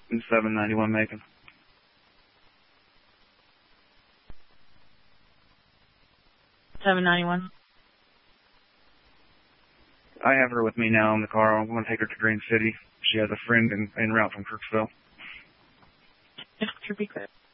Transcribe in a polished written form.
in 791 Macon. I have her with me now in the car. I'm going to take her to Green City. She has a friend en route from Kirksville. Yes, be great.